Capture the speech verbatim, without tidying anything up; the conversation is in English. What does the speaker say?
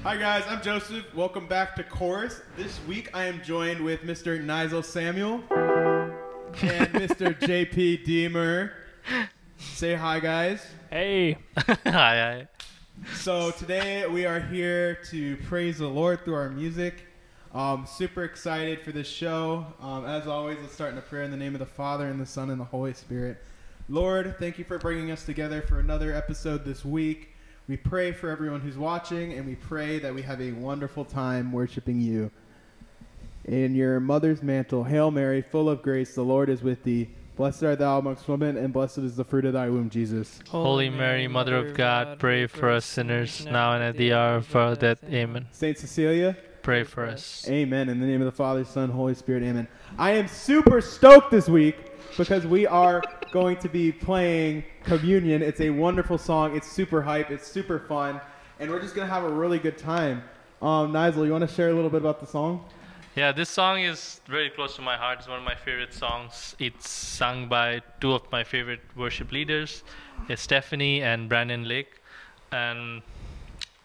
Hi guys, I'm Joseph. Welcome back to Chorus. This week I am joined with Mister Nigel Samuel and Mister J P Deemer. Say hi, guys. Hey. Hi, hi. So today we are here to praise the Lord through our music. Um, super excited for this show. Um, as always, let's start in a prayer in the name of the Father, and the Son, and the Holy Spirit. Lord, thank you for bringing us together for another episode this week. We pray for everyone who's watching, and we pray that we have a wonderful time worshiping you. In your mother's mantle, Hail Mary, full of grace, the Lord is with thee. Blessed art thou amongst women, and blessed is the fruit of thy womb, Jesus. Holy Mary, Mother of God, pray for us sinners, now and at the hour of our death. Amen. Saint Cecilia, Pray for us. amen. In the name of the Father, Son, Holy Spirit, amen. I am super stoked this week because we are going to be playing Communion. It's a wonderful song. It's super hype. It's super fun. And we're just going to have a really good time. Um, Nigel, you want to share a little bit about the song? Yeah, this song is very close to my heart. It's one of my favorite songs. It's sung by two of my favorite worship leaders, Stephanie and Brandon Lake. And